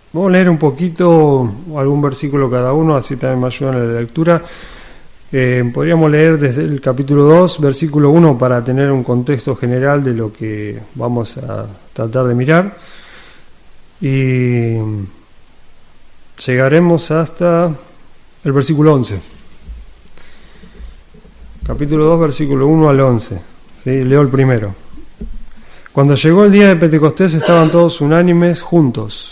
Vamos a leer un poquito, algún versículo cada uno, así también me ayudan en la lectura. Podríamos leer desde el capítulo 2, versículo 1, para tener un contexto general de lo que vamos a tratar de mirar. Y llegaremos hasta el versículo 11. Capítulo 2, versículo 1 al 11. ¿Sí? Leo el primero. Cuando llegó el día de Pentecostés estaban todos unánimes juntos.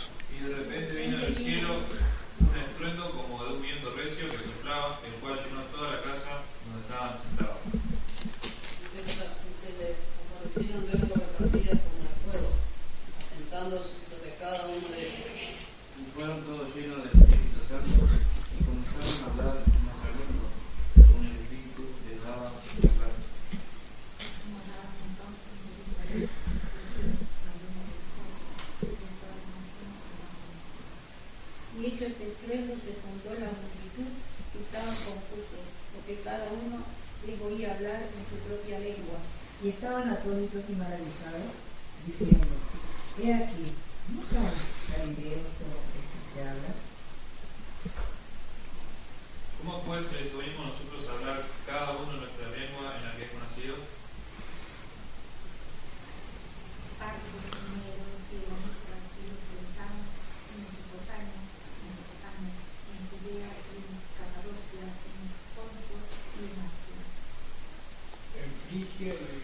Y estaban atónitos y maravillados, diciendo: He aquí, ¿no son galileos todos estos que hablan? ¿Cómo pues les oímos nosotros hablar cada uno en nuestra lengua en la que hemos nacido? Parte de primero que los tranquilos pensaban en Mesopotamia, en Judea, en Capadocia, en Ponto y en Asia. En Frigia y